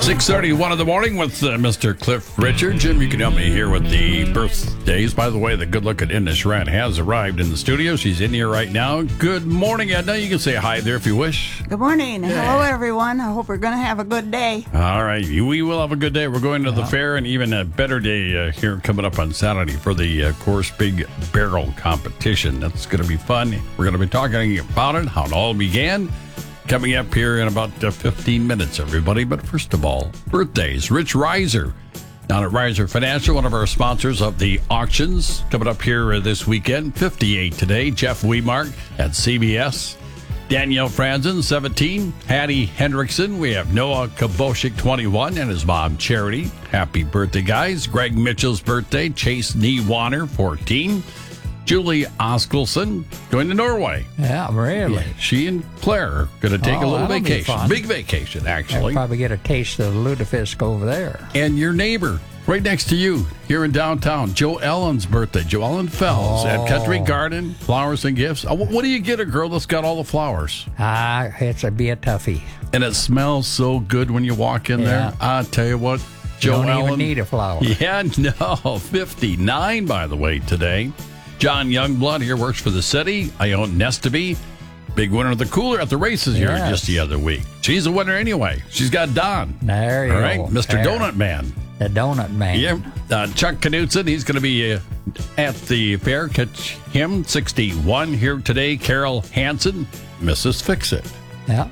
6:31 in the morning with Mr. Cliff Richard. Jim, you can help me here with the birthdays. By the way, the good-looking Edna Schran has arrived in the studio. She's in here right now. Good morning, Edna. You can say hi there if you wish. Good morning. Yeah. Hello, everyone. I hope we're going to have a good day. All right. We will have a good day. We're going to the fair, and even a better day here coming up on Saturday for the Course Big Barrel competition. That's going to be fun. We're going to be talking about it, how it all began. Coming up here in about 15 minutes, everybody. But first of all, birthdays. Rich Reiser, down at Reiser Financial, one of our sponsors of the auctions, coming up here this weekend. 58 today. Jeff Wemark at CBS. Danielle Franzen, 17. Hattie Hendrickson. We have Noah Kaboshik, 21, and his mom, Charity. Happy birthday, guys. Greg Mitchell's birthday. Chase Niewanner, 14. Julie Oskelson going to Norway. Yeah, really? Yeah, she and Claire are going to take a little vacation. Big vacation, I'll actually. probably get a taste of the lutefisk over there. And your neighbor, right next to you, here in downtown, Joe Ellen's birthday. Joe Ellen Fells at Country Garden, flowers and gifts. What do you get a girl that's got all the flowers? It's a toughie. And it smells so good when you walk in there. I tell you what, Joe Ellen. Ellen. You don't even need a flower. Yeah, no. 59, by the way, today. John Youngblood here works for the city. I own Nestaby. Big winner of the cooler at the races here just the other week. She's a winner anyway. She's got Don. There you go. All right, Mr. There. Donut Man. The Donut Man. Yeah. Chuck Knutson, he's going to be at the fair. Catch him, 61 here today. Carol Hansen, Mrs. Fix-It. Yeah.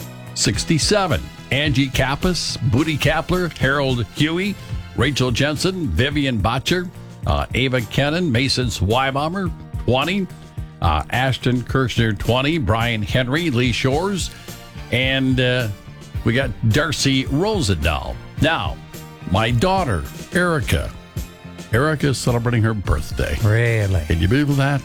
67. Angie Kappas, Booty Kapler, Harold Huey, Rachel Jensen, Vivian Botcher, Ava Kennan, Mason Swibomber, 20. Ashton Kirchner, 20. Brian Henry, Lee Shores. And we got Darcy Rosendahl. Now, my daughter, Erica. Erica is celebrating her birthday. Really? Can you believe that?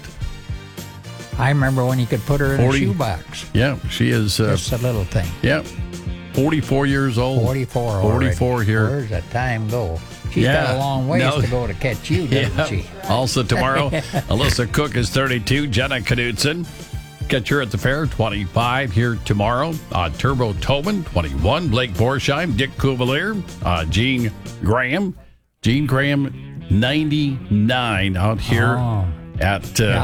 I remember when you could put her in a shoebox. Yeah, she is. Just a little thing. Yeah. 44 years old. 44 44 here. Where's that time go? She's got a long ways to go to catch you, doesn't she? Also tomorrow, Alyssa Cook is 32. Jenna Knudsen, catch her at the fair, 25 here tomorrow. Turbo Tobin, 21. Blake Borsheim, Dick Cuvalier, Gene Graham. Gene Graham, 99 out here at...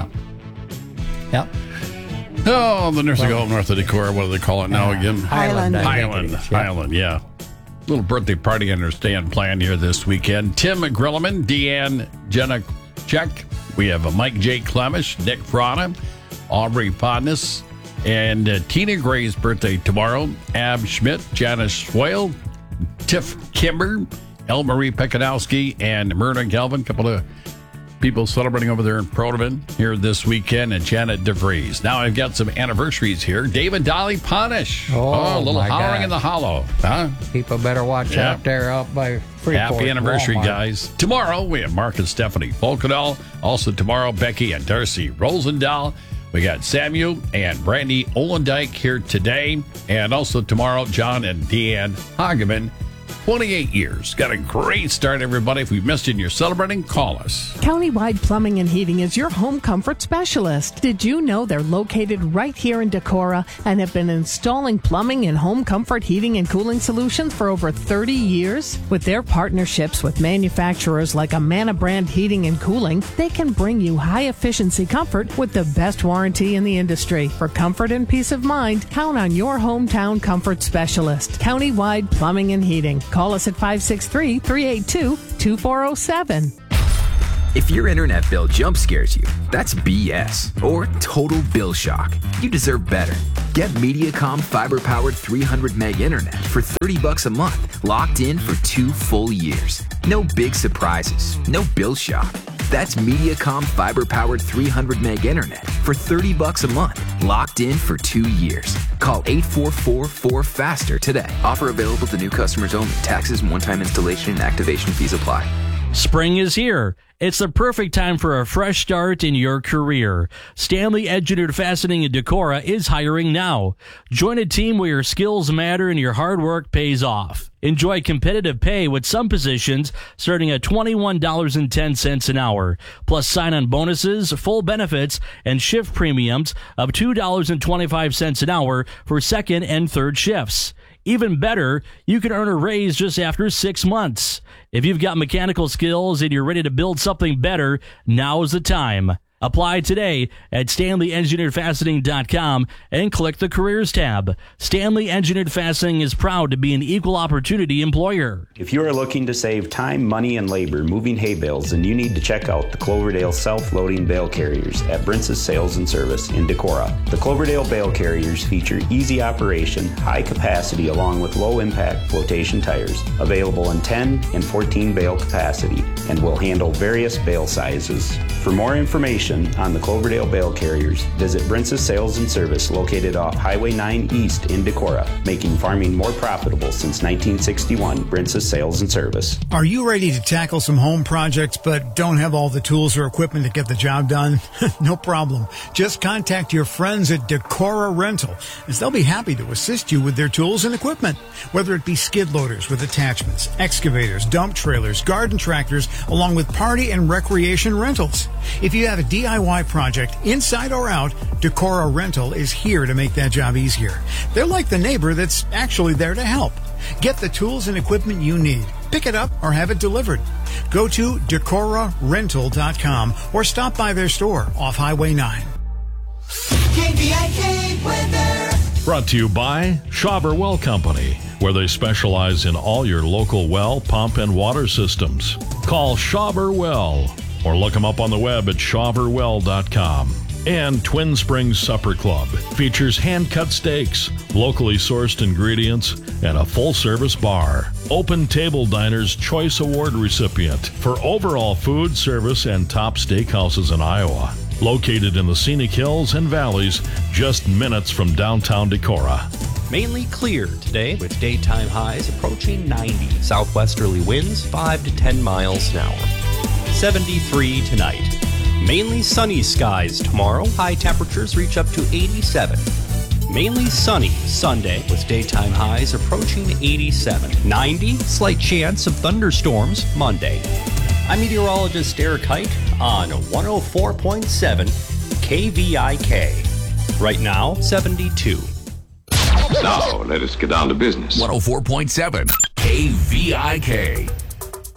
the nursing home north of Decorah. What do they call it now again? Highland. Highland, yeah. Little birthday party, I understand, planned here this weekend. Tim Grilliman, Deanne Jenna Check. We have Mike J. Clemish, Nick Frana, Aubrey Podness, and Tina Gray's birthday tomorrow. Ab Schmidt, Janice Swale, Tiff Kimber, Elmarie Pekanowski, and Myrna Galvin. A couple of people celebrating over there in Protovan here this weekend, and Janet DeVries. Now I've got some anniversaries here. David Dolly Punish. A little hollering in the hollow. Huh? People better watch out there out by Freeport. Happy anniversary, Walmart. guys. Tomorrow, we have Mark and Stephanie Folkendahl. Also tomorrow, Becky and Darcy Rosendahl. We got Samuel and Brandy Olendike here today. And also tomorrow, John and Deanne Hageman. 28 years. Got a great start, everybody. If we've missed it and you're celebrating, call us. Countywide Plumbing and Heating is your home comfort specialist. Did you know they're located right here in Decorah and have been installing plumbing and home comfort heating and cooling solutions for over 30 years? With their partnerships with manufacturers like Amana Brand Heating and Cooling, they can bring you high-efficiency comfort with the best warranty in the industry. For comfort and peace of mind, count on your hometown comfort specialist. Countywide Plumbing and Heating. Call us at 563-382-2407. If your internet bill jump scares you, that's BS or total bill shock. You deserve better. Get Mediacom fiber-powered 300 meg internet for $30 a month, locked in for 2 full years. No big surprises, no bill shock. That's Mediacom fiber-powered 300 meg internet for $30 a month, locked in for 2 years. Call 844-4FASTER today. Offer available to new customers only. Taxes, one-time installation, and activation fees apply. Spring is here. It's the perfect time for a fresh start in your career. Stanley Engineered Fastening in Decorah is hiring now. Join a team where your skills matter and your hard work pays off. Enjoy competitive pay with some positions starting at $21.10 an hour, plus sign-on bonuses, full benefits, and shift premiums of $2.25 an hour for second and third shifts. Even better, you can earn a raise just after 6 months. If you've got mechanical skills and you're ready to build something better, now's the time. Apply today at StanleyEngineeredFastening.com and click the Careers tab. Stanley Engineered Fastening is proud to be an equal opportunity employer. If you are looking to save time, money, and labor moving hay bales, then you need to check out the Cloverdale self-loading bale carriers at Brince's Sales and Service in Decorah. The Cloverdale bale carriers feature easy operation, high capacity, along with low-impact flotation tires, available in 10 and 14 bale capacity, and will handle various bale sizes. For more information on the Cloverdale bale carriers, visit Brince's Sales and Service located off Highway 9 East in Decorah, making farming more profitable since 1961. Brince's Sales and Service. Are you ready to tackle some home projects but don't have all the tools or equipment to get the job done? No problem. Just contact your friends at Decorah Rental, as they'll be happy to assist you with their tools and equipment. Whether it be skid loaders with attachments, excavators, dump trailers, garden tractors, along with party and recreation rentals. If you have a DIY project, inside or out, Decorah Rental is here to make that job easier. They're like the neighbor that's actually there to help. Get the tools and equipment you need. Pick it up or have it delivered. Go to DecorahRental.com or stop by their store off Highway 9. KVIK weather. Brought to you by Schauber Well Company, where they specialize in all your local well, pump, and water systems. Call Schauber Well or look them up on the web at schauberwell.com. And Twin Springs Supper Club features hand-cut steaks, locally sourced ingredients, and a full-service bar. Open Table Diner's Choice Award recipient for overall food, service, and top steakhouses in Iowa. Located in the scenic hills and valleys, just minutes from downtown Decorah. Mainly clear today with daytime highs approaching 90. Southwesterly winds 5 to 10 miles an hour. 73 tonight. Mainly sunny skies tomorrow. High temperatures reach up to 87. Mainly sunny Sunday with daytime highs approaching 87. 90. Slight chance of thunderstorms Monday. I'm meteorologist Eric Height on 104.7 KVIK. Right now, 72. Now, let us get down to business. 104.7 KVIK.